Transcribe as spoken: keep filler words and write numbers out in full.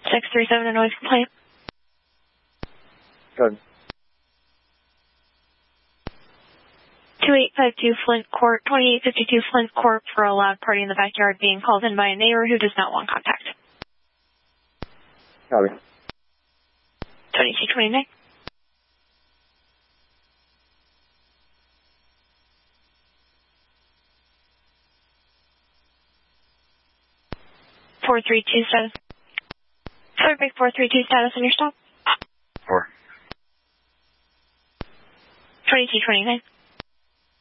six three seven, a noise complaint. Good. two eight five two Flint Court, twenty-eight fifty-two Flint Court for a loud party in the backyard being called in by a neighbor who does not want contact. Copy. twenty-two twenty-nine. four three two status. Sorry, break four three two status on your stop. Four. twenty-two twenty-nine.